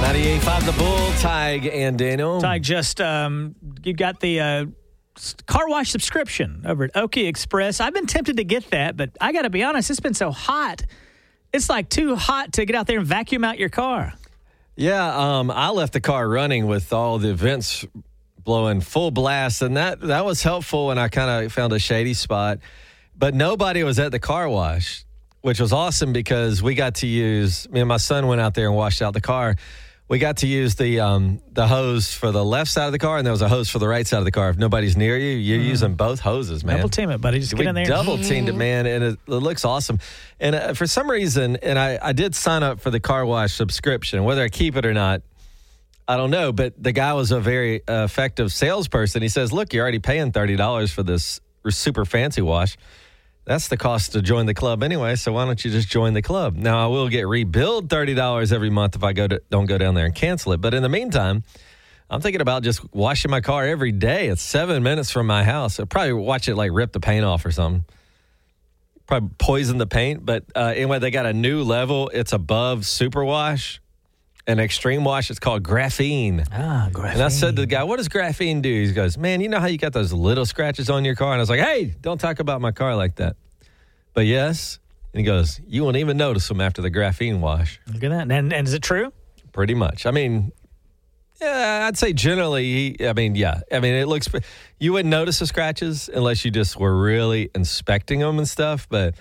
98.5 The Bull, Tig and Daniel. Tig, just you got the car wash subscription over at Okie Express. I've been tempted to get that, but I got to be honest, it's been so hot. It's like too hot to get out there and vacuum out your car. Yeah, I left the car running with all the vents blowing full blast, and that was helpful when I kind of found a shady spot. But nobody was at the car wash, which was awesome because we got to use, me and my son went out there and washed out the car. We got to use the hose for the left side of the car, and there was a hose for the right side of the car. If nobody's near you, you're using both hoses, man. Double team it, buddy. Just get in there. Double teamed it, man, and it looks awesome. And for some reason, and I did sign up for the car wash subscription. Whether I keep it or not, I don't know. But the guy was a very effective salesperson. He says, look, you're already paying $30 for this super fancy wash. That's the cost to join the club anyway, so why don't you just join the club? Now, I will get rebilled $30 every month if I don't go down there and cancel it. But in the meantime, I'm thinking about just washing my car every day. It's 7 minutes from my house. I'll probably watch it like rip the paint off or something. Probably poison the paint. But anyway, they got a new level. It's above Super Wash. An extreme wash, it's called graphene. Graphene. And I said to the guy, what does graphene do? He goes, man, you know how you got those little scratches on your car? And I was like, hey, don't talk about my car like that. But yes. And he goes, you won't even notice them after the graphene wash. Look at that. And is it true? Pretty much. I mean, yeah, I'd say generally, yeah. I mean, it looks, you wouldn't notice the scratches unless you just were really inspecting them and stuff. But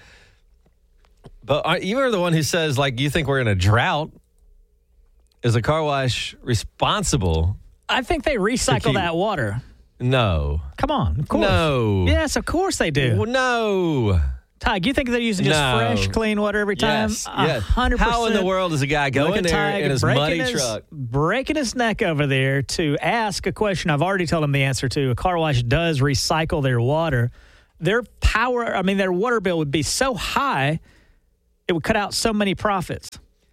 you are the one who says, like, you think we're in a drought. Is a car wash responsible? I think they recycle that water. No. Come on. Of course. No. Yes, of course they do. Well, no. Tig, you think they're using just fresh, clean water every time? Yes. 100%. How in the world does a guy go in there in his muddy truck? Breaking his neck over there to ask a question I've already told him the answer to. A car wash does recycle their water. Their water bill would be so high, it would cut out so many profits.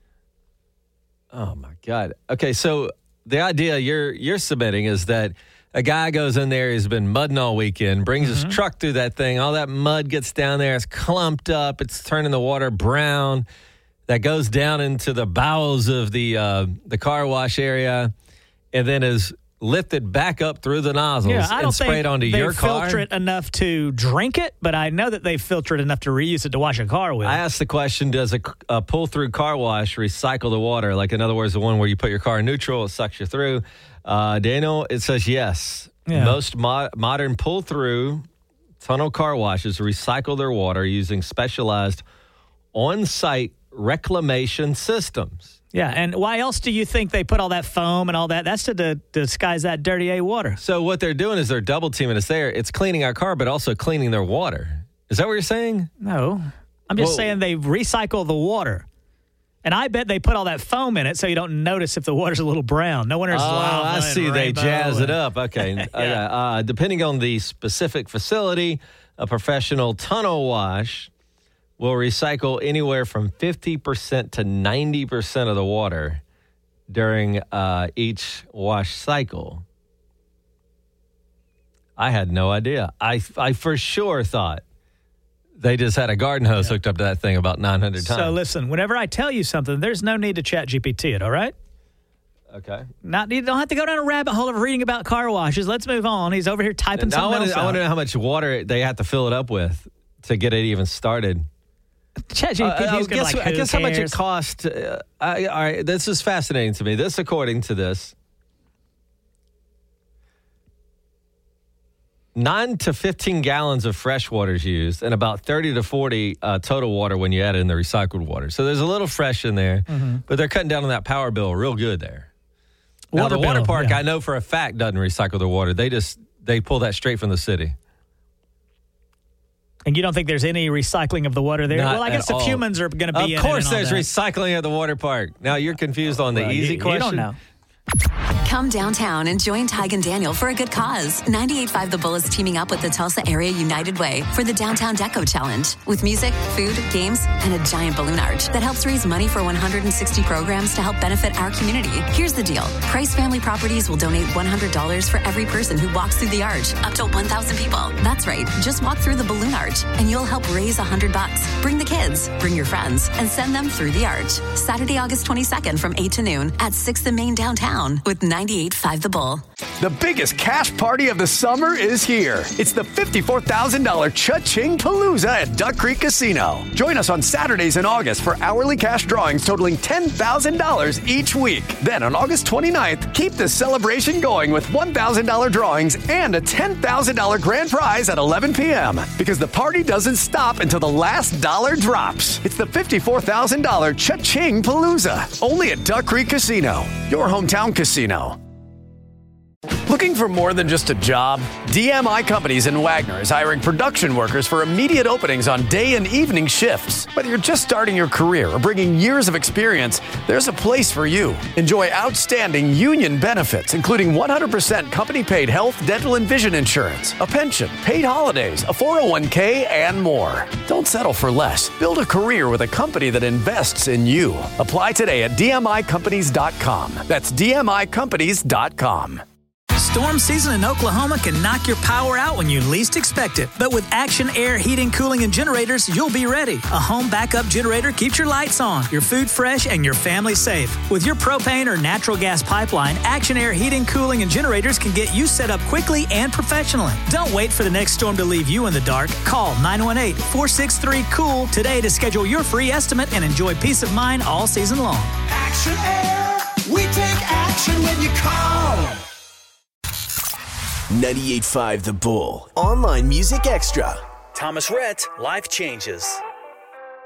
Oh, my God. Okay, so the idea you're submitting is that a guy goes in there, he's been mudding all weekend, brings his truck through that thing, all that mud gets down there, it's clumped up, it's turning the water brown, that goes down into the bowels of the car wash area, and then is lifted back up through the nozzles and sprayed onto your car. I don't think they filter it enough to drink it, but I know that they filter it enough to reuse it to wash a car with. I asked the question, does a pull-through car wash recycle the water? Like, in other words, the one where you put your car in neutral, it sucks you through. Daniel, it says yes. Yeah. Most modern pull-through tunnel car washes recycle their water using specialized on-site reclamation systems. Yeah, and why else do you think they put all that foam and all that? That's to disguise that dirty A water. So what they're doing is they're double teaming us there. It's cleaning our car, but also cleaning their water. Is that what you're saying? No. I'm just saying they recycle the water. And I bet they put all that foam in it so you don't notice if the water's a little brown. No wonder it's lava. I see. They jazz it up. Okay. Yeah. Depending on the specific facility, a professional tunnel wash will recycle anywhere from 50% to 90% of the water during each wash cycle. I had no idea. I for sure thought they just had a garden hose hooked up to that thing about 900 times. So listen, whenever I tell you something, there's no need to chat GPT it, all right? Okay. You don't have to go down a rabbit hole of reading about car washes. Let's move on. He's over here typing something else out. I want to know how much water they have to fill it up with to get it even started. ChatGPT I guess how much it costs. All right, this is fascinating to me. This, according to this, 9 to 15 gallons of fresh water is used, and about 30 to 40 total water when you add in the recycled water. So there's a little fresh in there, but they're cutting down on that power bill real good there. Now, the water park, I know for a fact, doesn't recycle their water. They pull that straight from the city. And you don't think there's any recycling of the water there? Not well, I guess the humans are going to be in it. Of course there's recycling at the water park. Now, you're confused on the easy question. You don't know. Come downtown and join Tig and Daniel for a good cause. 98.5 The Bull is teaming up with the Tulsa Area United Way for the Downtown Deco Challenge with music, food, games, and a giant balloon arch that helps raise money for 160 programs to help benefit our community. Here's the deal. Price Family Properties will donate $100 for every person who walks through the arch, up to 1,000 people. That's right. Just walk through the balloon arch and you'll help raise $100. Bring the kids, bring your friends, and send them through the arch. Saturday, August 22nd from 8 to noon at 6th and Main downtown with 98.5 The Bull. The biggest cash party of the summer is here. It's the $54,000 Cha-Ching Palooza at Duck Creek Casino. Join us on Saturdays in August for hourly cash drawings totaling $10,000 each week. Then on August 29th, keep the celebration going with $1,000 drawings and a $10,000 grand prize at 11 p.m. Because the party doesn't stop until the last dollar drops. It's the $54,000 Cha-Ching Palooza. Only at Duck Creek Casino, your hometown casino. Looking for more than just a job? DMI Companies in Wagner is hiring production workers for immediate openings on day and evening shifts. Whether you're just starting your career or bringing years of experience, there's a place for you. Enjoy outstanding union benefits, including 100% company-paid health, dental, and vision insurance, a pension, paid holidays, a 401k, and more. Don't settle for less. Build a career with a company that invests in you. Apply today at DMICompanies.com. That's DMICompanies.com. Storm season in Oklahoma can knock your power out when you least expect it. But with Action Air Heating, Cooling, and Generators, you'll be ready. A home backup generator keeps your lights on, your food fresh, and your family safe. With your propane or natural gas pipeline, Action Air Heating, Cooling, and Generators can get you set up quickly and professionally. Don't wait for the next storm to leave you in the dark. Call 918-463-COOL today to schedule your free estimate and enjoy peace of mind all season long. Action Air, we take action when you call. 98.5 The Bull. Online Music Extra. Thomas Rhett, Life Changes.